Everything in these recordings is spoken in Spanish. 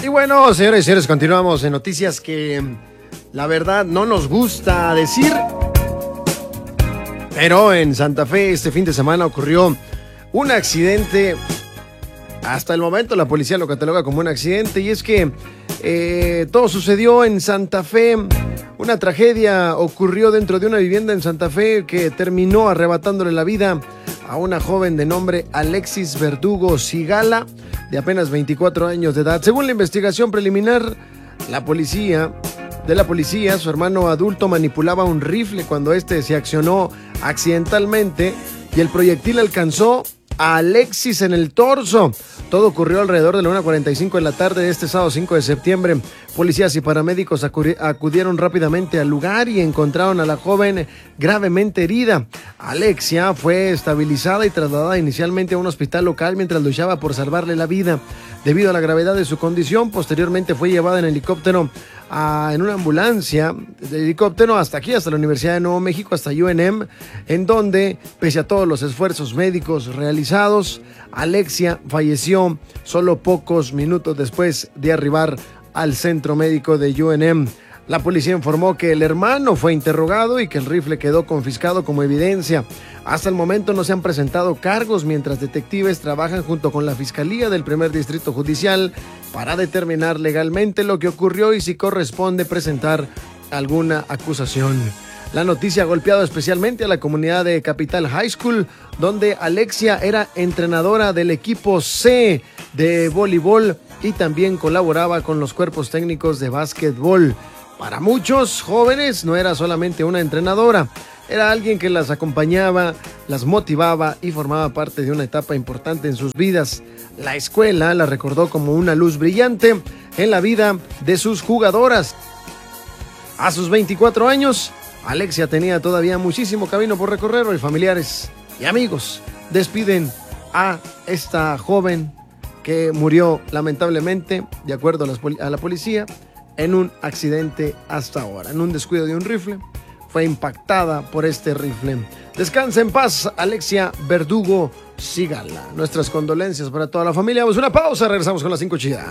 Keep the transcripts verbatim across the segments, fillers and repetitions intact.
Y bueno, señores y señores, continuamos en noticias que la verdad no nos gusta decir. Pero en Santa Fe este fin de semana ocurrió un accidente. Hasta el momento la policía lo cataloga como un accidente, y es que eh, todo sucedió en Santa Fe. Una tragedia ocurrió dentro de una vivienda en Santa Fe que terminó arrebatándole la vida a una joven de nombre Alexis Verdugo Sigala, de apenas veinticuatro años de edad. Según la investigación preliminar, la policía... de la policía, su hermano adulto manipulaba un rifle cuando este se accionó accidentalmente y el proyectil alcanzó a Alexis en el torso. Todo ocurrió alrededor de la una cuarenta y cinco de la tarde de este sábado cinco de septiembre. Policías y paramédicos acudieron rápidamente al lugar y encontraron a la joven gravemente herida. Alexia fue estabilizada y trasladada inicialmente a un hospital local mientras luchaba por salvarle la vida. Debido a la gravedad de su condición, posteriormente fue llevada en helicóptero a, en una ambulancia de helicóptero hasta aquí, hasta la Universidad de Nuevo México, hasta U N M, en donde, pese a todos los esfuerzos médicos realizados, Alexia falleció solo pocos minutos después de arribar al centro médico de U N M. La policía informó que el hermano fue interrogado y que el rifle quedó confiscado como evidencia. Hasta el momento no se han presentado cargos, mientras detectives trabajan junto con la Fiscalía del Primer Distrito Judicial para determinar legalmente lo que ocurrió y si corresponde presentar alguna acusación. La noticia ha golpeado especialmente a la comunidad de Capital High School, donde Alexia era entrenadora del equipo C de voleibol y también colaboraba con los cuerpos técnicos de básquetbol. Para muchos jóvenes no era solamente una entrenadora, era alguien que las acompañaba, las motivaba y formaba parte de una etapa importante en sus vidas. La escuela la recordó como una luz brillante en la vida de sus jugadoras. A sus veinticuatro años, Alexia tenía todavía muchísimo camino por recorrer. Hoy familiares y amigos despiden a esta joven que murió lamentablemente, de acuerdo a, las, a la policía, en un accidente hasta ahora, en un descuido de un rifle. Fue impactada por este rifle. Descansa en paz, Alexia Verdugo Sigala. Nuestras condolencias para toda la familia. Vamos a una pausa, regresamos con las cinco chidas.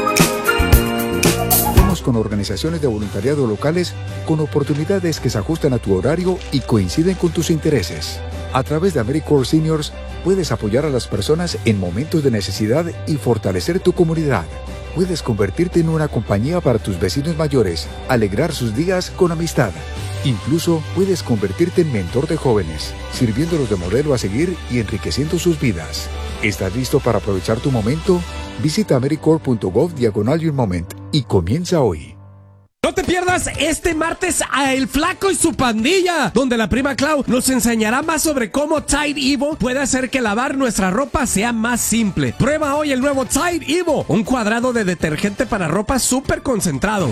Vamos con organizaciones de voluntariado locales con oportunidades que se ajustan a tu horario y coinciden con tus intereses. A través de AmeriCorps Seniors puedes apoyar a las personas en momentos de necesidad y fortalecer tu comunidad. Puedes convertirte en una compañía para tus vecinos mayores, alegrar sus días con amistad. Incluso puedes convertirte en mentor de jóvenes, sirviéndolos de modelo a seguir y enriqueciendo sus vidas. ¿Estás listo para aprovechar tu momento? Visita americorps.gov diagonal your moment y comienza hoy. No te pierdas este martes a El Flaco y su pandilla, donde la prima Clau nos enseñará más sobre cómo Tide Evo puede hacer que lavar nuestra ropa sea más simple. Prueba hoy el nuevo Tide Evo, un cuadrado de detergente para ropa súper concentrado.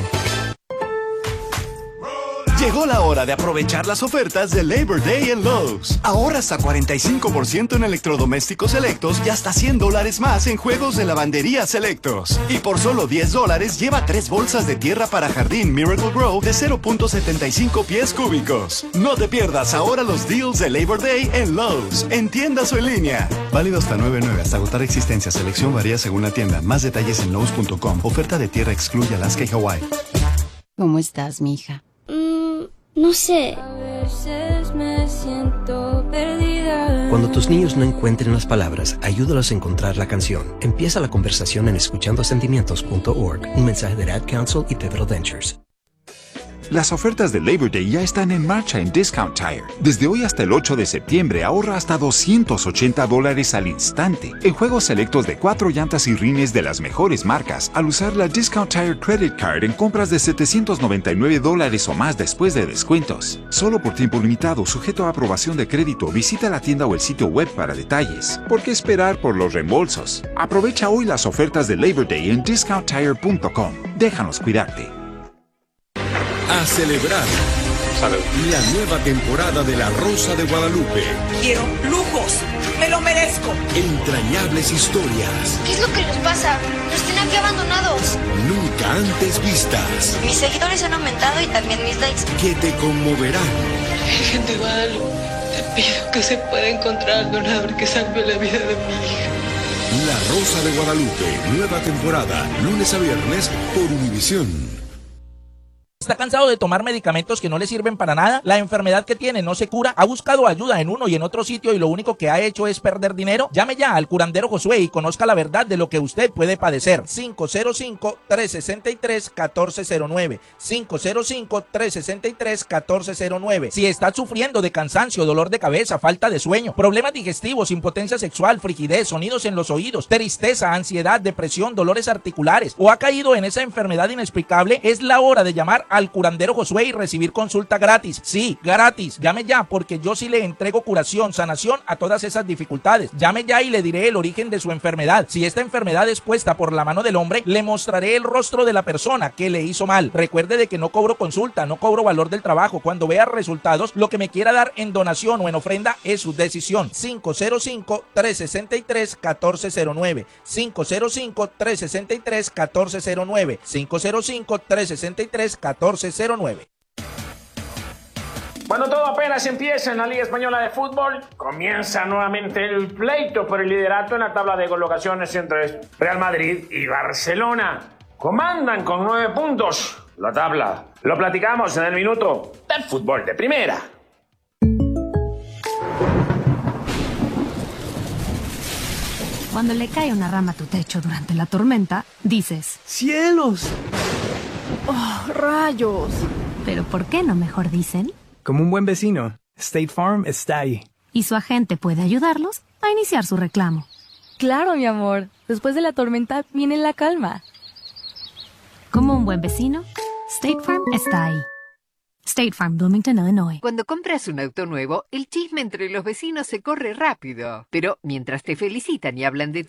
Llegó la hora de aprovechar las ofertas de Labor Day en Lowe's. Ahorra hasta cuarenta y cinco por ciento en electrodomésticos selectos y hasta cien dólares más en juegos de lavandería selectos. Y por solo diez dólares lleva tres bolsas de tierra para jardín Miracle Grow de cero punto setenta y cinco pies cúbicos. No te pierdas ahora los deals de Labor Day en Lowe's, en tiendas o en línea. Válido hasta nueve nueve hasta agotar existencia. Selección varía según la tienda. Más detalles en Lowe's punto com. Oferta de tierra excluye Alaska y Hawái. ¿Cómo estás, mija? No sé. A veces me siento perdida. Cuando tus niños no encuentren las palabras, ayúdalos a encontrar la canción. Empieza la conversación en escuchando sentimientos punto org. Un mensaje de Ad Council y Pivotal Ventures. Las ofertas de Labor Day ya están en marcha en Discount Tire. Desde hoy hasta el ocho de septiembre ahorra hasta doscientos ochenta dólares al instante en juegos selectos de cuatro llantas y rines de las mejores marcas al usar la Discount Tire Credit Card en compras de setecientos noventa y nueve dólares o más después de descuentos. Solo por tiempo limitado, sujeto a aprobación de crédito. Visita la tienda o el sitio web para detalles. ¿Por qué esperar por los reembolsos? Aprovecha hoy las ofertas de Labor Day en discount tire punto com. Déjanos cuidarte. A celebrar. Salud. La nueva temporada de La Rosa de Guadalupe. Quiero lujos. Me lo merezco. Entrañables historias. ¿Qué es lo que nos pasa? Nos tienen aquí abandonados. Nunca antes vistas. Mis seguidores han aumentado y también mis likes. Que te conmoverán. Virgen de Guadalupe, te pido que se pueda encontrar al donador que salve la vida de mi hija. La Rosa de Guadalupe, nueva temporada, lunes a viernes por Univisión. ¿Está cansado de tomar medicamentos que no le sirven para nada? ¿La enfermedad que tiene no se cura? ¿Ha buscado ayuda en uno y en otro sitio y lo único que ha hecho es perder dinero? Llame ya al curandero Josué y conozca la verdad de lo que usted puede padecer. cinco cero cinco, tres seis tres, uno cuatro cero nueve. cinco cero cinco, tres seis tres, uno cuatro cero nueve. Si está sufriendo de cansancio, dolor de cabeza, falta de sueño, problemas digestivos, impotencia sexual, frigidez, sonidos en los oídos, tristeza, ansiedad, depresión, dolores articulares o ha caído en esa enfermedad inexplicable, es la hora de llamar al curandero Josué y recibir consulta gratis. Sí, gratis. Llame ya porque yo sí le entrego curación, sanación a todas esas dificultades. Llame ya y le diré el origen de su enfermedad. Si esta enfermedad es puesta por la mano del hombre, le mostraré el rostro de la persona que le hizo mal. Recuerde de que no cobro consulta, no cobro valor del trabajo. Cuando vea resultados, lo que me quiera dar en donación o en ofrenda es su decisión. cinco cero cinco, tres seis tres, uno cuatro cero nueve. cinco cero cinco, tres seis tres, uno cuatro cero nueve. cinco cero cinco, tres seis tres, uno cuatro cero nueve. Cuando todo apenas empieza en la Liga Española de Fútbol, comienza nuevamente el pleito por el liderato en la tabla de colocaciones entre Real Madrid y Barcelona. Comandan con nueve puntos la tabla. Lo platicamos en el minuto del fútbol de primera. Cuando le cae una rama a tu techo durante la tormenta, dices: ¡Cielos! ¡Oh, rayos! Pero ¿por qué no mejor dicen? Como un buen vecino, State Farm está ahí. Y su agente puede ayudarlos a iniciar su reclamo. Claro, mi amor. Después de la tormenta viene la calma. Como un buen vecino, State Farm está ahí. State Farm, Bloomington, Illinois. Cuando compras un auto nuevo, el chisme entre los vecinos se corre rápido. Pero mientras te felicitan y hablan de tu